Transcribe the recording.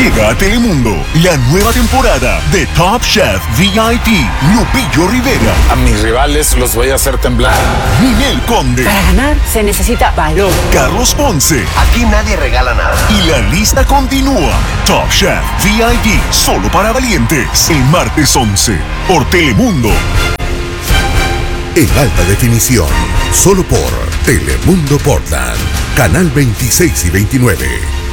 Llega a Telemundo la nueva temporada de Top Chef VIP. Lupillo Rivera, A mis rivales los voy a hacer temblar. Ninel Conde, Para ganar se necesita valor. Carlos Ponce. Aquí nadie regala nada. Y la lista continúa. Top Chef VIP, solo para valientes. El martes 11 por Telemundo. En alta definición, solo por Telemundo Portland, canal 26 y 29.